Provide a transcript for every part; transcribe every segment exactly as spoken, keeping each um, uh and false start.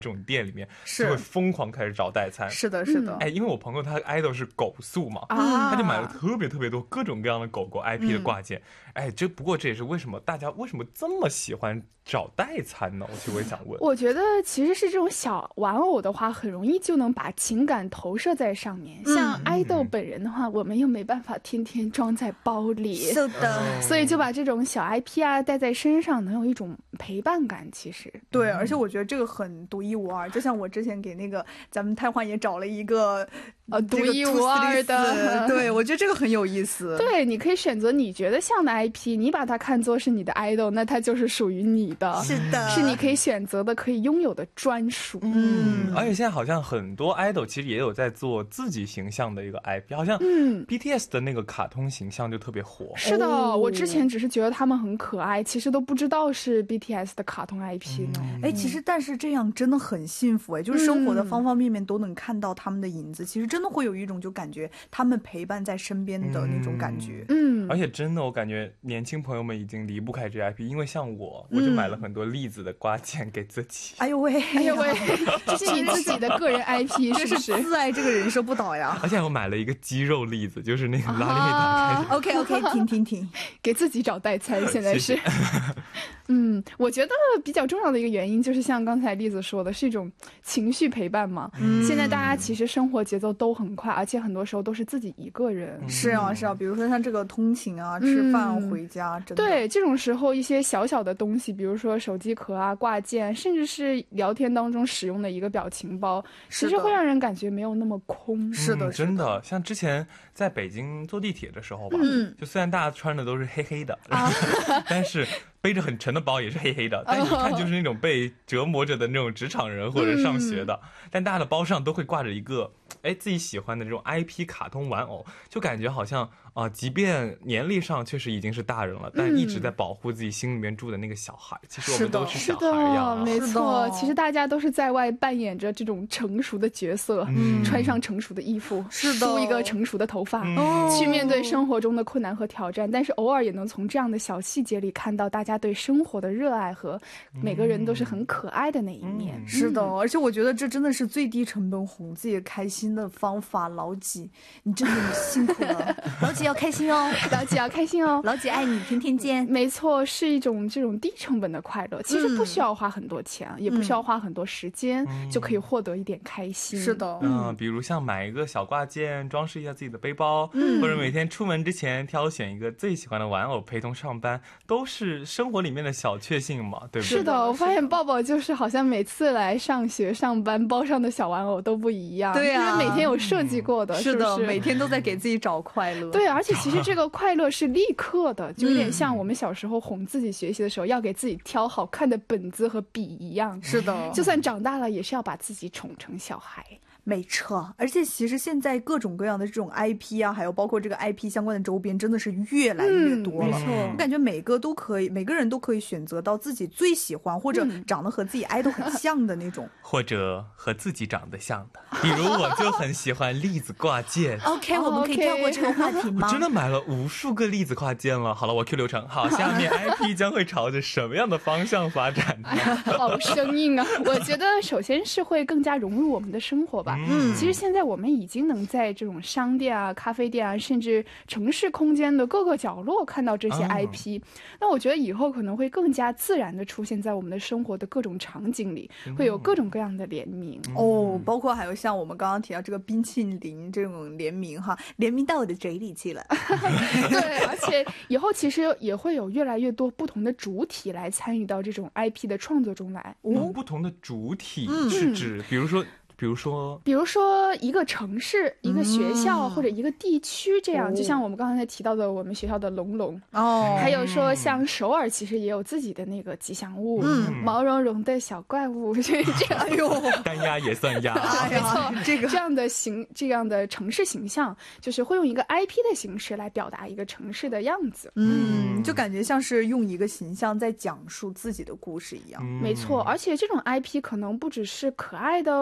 这种店里面就会疯狂开始找代餐。 是的是的、嗯、 哎，因为我朋友他 idol 是狗宿嘛、啊、他就买了特别特别多各种各样的狗狗 I P 的挂件、嗯、哎，这不过这也是为什么大家为什么这么喜欢找代餐呢？其实我也想问， 我觉得其实是这种小玩偶的话很容易就能把情感投射在上面、嗯、像 idol 本人的话、嗯、我们又没办法天天装在包里， 是的， 所以就把这种小 I P 啊带在身上，能有一种陪伴感。其实对，而且我觉得这个很独一无二，就像我之前给那个咱们太欢也找了一个呃独一无二的， 对，我觉得这个很有意思。 对，你可以选择你觉得像的 I P， 你把它看作是你的 idol， 那它就是属于你的， 是的， 是你可以选择的，可以拥有的专属。 嗯，而且现在好像很多 idol 其实也有在做自己形象的一个 I P， 好像嗯 B T S 的那个卡通形象就特别火。 是的、哦、我之前只是觉得他们很可爱，其实都不知道是 B T S 的卡通 I P 呢。 哎、嗯，其实但是这样真的很幸福哎，就是生活的方方面面都能看到他们的影子、嗯、其实真的会有一种就感觉他们陪伴在身边的那种感觉。 嗯， 而且真的我感觉年轻朋友们已经离不开这 I P， 因为像我我就买了很多栗子的挂件给自己、 嗯、哎呦喂哎呦喂，这是你自己的个人 I P 是不是？ 自爱这个人设不倒呀。 而且我买了一个鸡肉栗子，就是那个拉链打开、啊、 OK OK 停停停， 给自己找代餐现在是谢谢嗯，我觉得比较重要的一个原因就是像刚才栗子说的，是一种情绪陪伴嘛、嗯、现在大家其实生活节奏都很快，而且很多时候都是自己一个人、 嗯、是啊是啊，比如说像这个通勤啊、嗯、吃饭回家，真的对，这种时候一些小小的东西，比如说手机壳啊、挂件，甚至是聊天当中使用的一个表情包，其实会让人感觉没有那么空。 是的、 嗯、真的，像之前在北京坐地铁的时候吧、嗯、就虽然大家穿的都是黑黑的、啊、但是背着很沉的包也是黑黑的，但一看就是那种被折磨着的那种职场人或者上学的、嗯、但大家的包上都会挂着一个哎自己喜欢的这种 I P 卡通玩偶，就感觉好像啊、呃，即便年龄上确实已经是大人了，但一直在保护自己心里面住的那个小孩、嗯、其实我们都是小孩一样、啊、 没错，其实大家都是在外扮演着这种成熟的角色、嗯、穿上成熟的衣服， 是的， 梳一个成熟的头发、 嗯、 去面对生活中的困难和挑战，但是偶尔也能从这样的小细节里看到大家对生活的热爱和每个人都是很可爱的那一面、嗯嗯、是的，而且我觉得这真的是最低成本哄自己开心的方法。老几你真的辛苦了老几要开心哦， 老几要开心哦， 老几爱你，天天见。 没错，是一种这种低成本的快乐，其实不需要花很多钱、嗯、也不需要花很多时间、嗯、就可以获得一点开心。 是的， 嗯，比如像买一个小挂件装饰一下自己的背包、嗯、或者每天出门之前挑选一个最喜欢的玩偶陪同上班，都是生活里面的小确幸嘛，对不对？ 是的，我发现抱抱就是好像每次来上学上班包上的小玩偶都不一样。 对啊， 每天有设计过的、嗯、 是的， 是不是每天都在给自己找快乐。 对，而且其实这个快乐是立刻的，就有点像我们小时候哄自己学习的时候、嗯、要给自己挑好看的本子和笔一样。 是的， 就算长大了也是要把自己宠成小孩。 没错，而且其实现在各种各样的这种 I P 啊，还有包括这个 I P 相关的周边真的是越来越多了、 嗯、没错， 我感觉每个都可以，每个人都可以选择到自己最喜欢或者长得和自己 idol 很像的那种、嗯、 或者和自己长得像的，比如我就很喜欢栗子挂件 OK 我们可以跳过这个话题吗？ 我真的买了无数个栗子挂件了。好了，我 Q 流程，好，下面 I P 将会朝着什么样的方向发展呢？ 好生硬啊。我觉得首先是会更加融入我们的生活吧。嗯，其实现在我们已经能在这种商店啊、咖啡店啊，甚至城市空间的各个角落看到这些 I P、哦、那我觉得以后可能会更加自然的出现在我们的生活的各种场景里、嗯、会有各种各样的联名、 嗯、哦，包括还有像我们刚刚提到这个冰淇淋这种联名哈，联名到我的嘴里去了对，而且以后其实也会有越来越多不同的主体来参与到这种 I P 的创作中来。 嗯、不同的主体是指、嗯、比如说比如说比如说一个城市、一个学校、嗯、或者一个地区，这样、哦、就像我们刚才提到的我们学校的龙龙哦，还有说像首尔其实也有自己的那个吉祥物，嗯，毛茸茸的小怪物这样， 哎呦， 单鸭也算鸭没错，这个这样的形这样的城市形象就是会用一个 I P 的形式来表达一个城市的样子。 嗯，就感觉像是用一个形象在讲述自己的故事一样、 嗯、没错，而且这种 I P 可能不只是可爱的或者是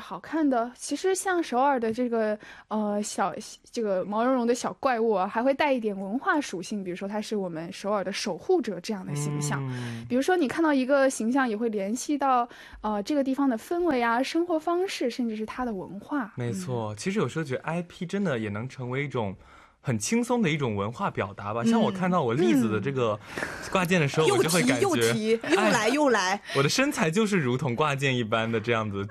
好看的。其实像首尔的这个呃小这个毛茸茸的小怪物啊，还会带一点文化属性，比如说它是我们首尔的守护者这样的形象。嗯、比如说你看到一个形象，也会联系到呃这个地方的氛围啊、生活方式，甚至是它的文化。 没错，嗯、其实有时候觉得 I P 真的也能成为一种很轻松的一种文化表达吧。嗯、像我看到我栗子的这个挂件的时候，嗯、我就会感觉又提又提又来又来， 我的身材就是如同挂件一般的这样子。